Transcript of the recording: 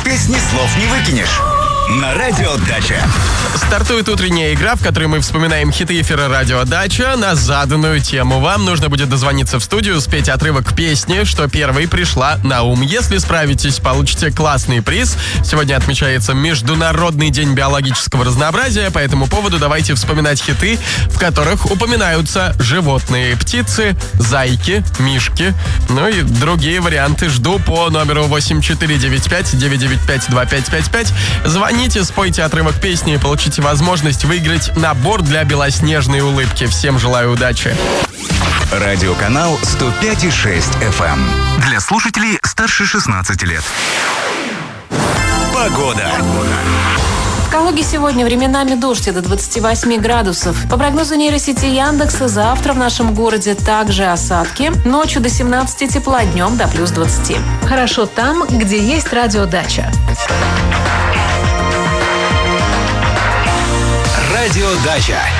песни слов не выкинешь. На Радио Дача. Стартует утренняя игра, в которой мы вспоминаем хиты эфира Радио Дача на заданную тему. Вам нужно будет дозвониться в студию, спеть отрывок песни, что первой пришла на ум. Если справитесь, получите классный приз. Сегодня отмечается Международный день биологического разнообразия. По этому поводу давайте вспоминать хиты, в которых упоминаются животные, птицы, зайки, мишки. Ну и другие варианты жду по номеру 8495-995-2555. Звоните, спойте отрывок песни и получите возможность выиграть набор для белоснежной улыбки. Всем желаю удачи. Радиоканал 105,6 FM. Для слушателей старше 16 лет. Погода. В Калуге сегодня временами дождь до 28 градусов. По прогнозу нейросети Яндекса, завтра в нашем городе также осадки. Ночью до 17 тепла, днем до плюс 20. Хорошо там, где есть радиодача. Радио Дача.